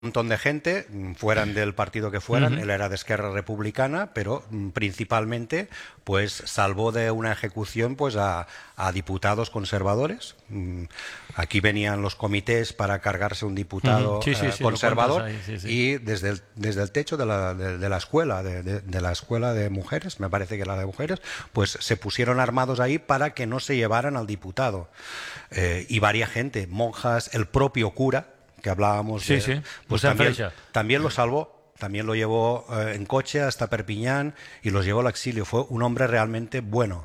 montón de gente, fueran del partido que fueran. Él era de Esquerra Republicana, pero principalmente pues salvó de una ejecución pues a diputados conservadores. Aquí venían los comités para cargarse un diputado conservador y desde el techo de la escuela de la escuela de mujeres, me parece que era de mujeres, pues se pusieron armados ahí para que no se llevaran al diputado. Y varias gente, monjas, el propio cura que hablábamos, pues también lo salvó, también lo llevó en coche hasta Perpiñán y los llevó al exilio. Fue un hombre realmente bueno,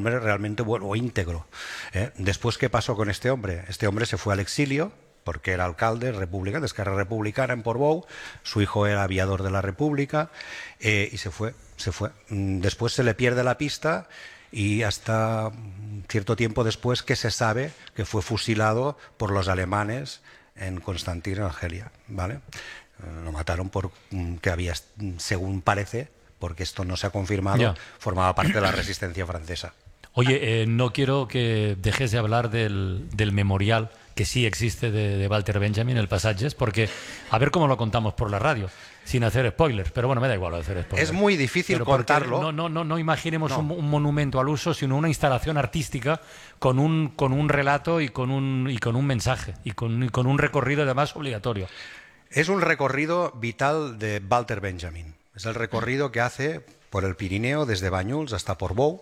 o íntegro. Después, ¿qué pasó con este hombre? Este hombre se fue al exilio porque era alcalde republicano, de Esquerra Republicana en Portbou, su hijo era aviador de la República, y se fue. Después se le pierde la pista y hasta cierto tiempo después que se sabe que fue fusilado por los alemanes en Constantin, Argelia, ¿vale? Lo mataron porque había, según parece, porque esto no se ha confirmado, formaba parte de la resistencia francesa. Oye, no quiero que dejes de hablar del memorial que sí existe de Walter Benjamin, el Passages, porque a ver cómo lo contamos por la radio, sin hacer spoilers, pero bueno, me da igual hacer spoilers. Es muy difícil contarlo. No imaginemos un monumento al uso, sino una instalación artística con un relato y con un mensaje y con un recorrido además obligatorio. Es un recorrido vital de Walter Benjamin. Es el recorrido que hace por el Pirineo desde Banyuls hasta Portbou,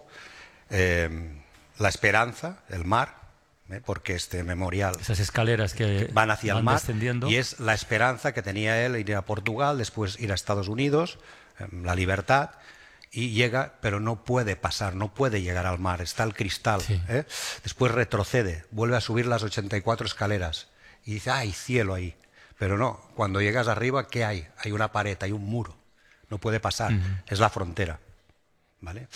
la esperanza, el mar, porque este memorial, esas escaleras que van hacia el mar, descendiendo, y es la esperanza que tenía él, ir a Portugal, después ir a Estados Unidos, la libertad, y llega, pero no puede pasar, no puede llegar al mar, está el cristal. Después retrocede, vuelve a subir las 84 escaleras y dice, hay cielo ahí, pero no, cuando llegas arriba, ¿qué hay? Hay una pared, hay un muro, no puede pasar, es la frontera, ¿vale?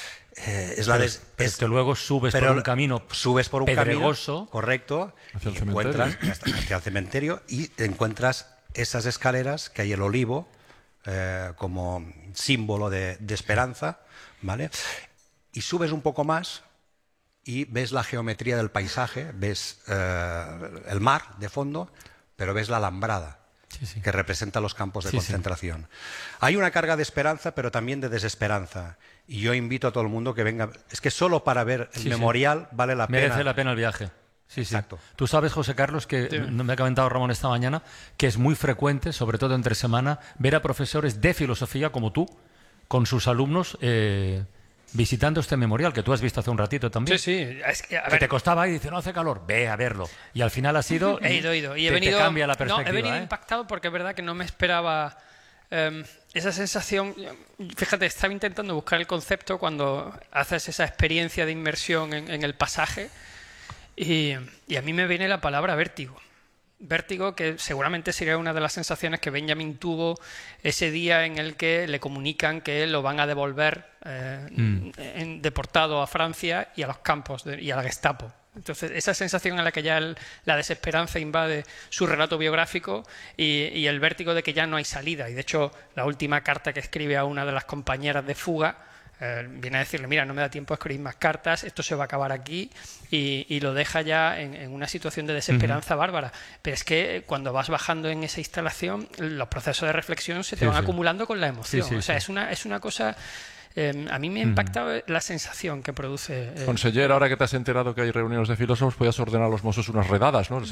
Que luego subes por un camino pedregoso, correcto, encuentras hacia el cementerio y encuentras esas escaleras que hay el olivo como símbolo de esperanza, ¿vale? Y subes un poco más y ves la geometría del paisaje, ves el mar de fondo, pero ves la alambrada que representa los campos de concentración. Hay una carga de esperanza, pero también de desesperanza. Y yo invito a todo el mundo que venga. Es que solo para ver el memorial vale la pena. Merece la pena el viaje. Exacto. Tú sabes, José Carlos, que me ha comentado Ramón esta mañana, que es muy frecuente, sobre todo entre semana, ver a profesores de filosofía como tú, con sus alumnos visitando este memorial, que tú has visto hace un ratito también. Es que, te costaba y dice, no hace calor, ve a verlo. Y al final has ido he ido. Y he venido, te cambia la perspectiva. He venido impactado porque es verdad que no me esperaba esa sensación. Fíjate, estaba intentando buscar el concepto cuando haces esa experiencia de inmersión en el pasaje y a mí me viene la palabra vértigo. Vértigo, que seguramente sería una de las sensaciones que Benjamin tuvo ese día en el que le comunican que lo van a devolver deportado a Francia y a los campos y a la Gestapo. Entonces, esa sensación en la que ya la desesperanza invade su relato biográfico y el vértigo de que ya no hay salida. Y de hecho, la última carta que escribe a una de las compañeras de fuga viene a decirle, mira, no me da tiempo a escribir más cartas, esto se va a acabar aquí, y lo deja ya en una situación de desesperanza bárbara. Pero es que cuando vas bajando en esa instalación, los procesos de reflexión se te van acumulando con la emoción. O sea, es una cosa... a mí me ha impactado la sensación que produce. Conseller, ahora que te has enterado que hay reuniones de filósofos, podías ordenar a los mozos unas redadas, ¿no?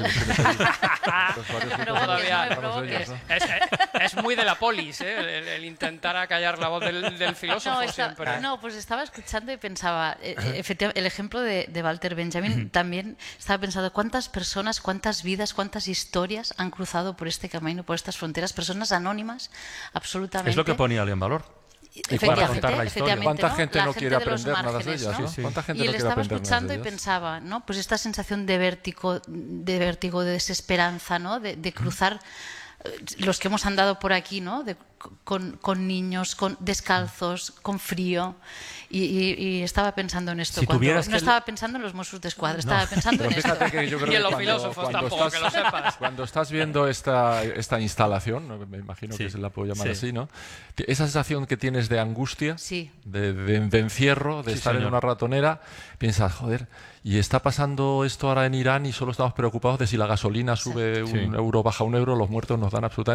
Es muy de la polis, el intentar acallar la voz del filósofo siempre. No, pues estaba escuchando y pensaba, efectivamente, el ejemplo de Walter Benjamin, también estaba pensando cuántas personas, cuántas vidas, cuántas historias han cruzado por este camino, por estas fronteras, personas anónimas, absolutamente. Es lo que ponía en valor. ¿Cuánta gente no quiere aprender nada de ellas? ¿No? ¿Cuánta gente y no él quiere estaba aprender escuchando nada y de ellas? pensaba, ¿no? Pues esta sensación de vértigo, de desesperanza, ¿no? De cruzar, los que hemos andado por aquí, ¿no? con niños, descalzos, con frío. Y estaba pensando en esto. No estaba pensando en los Mossos d'Esquadra, estaba pensando en esto. Que yo creo y en los filósofos tampoco, que lo sepas. Cuando estás viendo esta instalación, ¿no? Me imagino que se la puedo llamar así, ¿no? Esa sensación que tienes de angustia, de encierro, de estar en una ratonera, piensas, joder, y está pasando esto ahora en Irán y solo estamos preocupados de si la gasolina sube 1 euro, baja 1 euro, los muertos nos dan absolutamente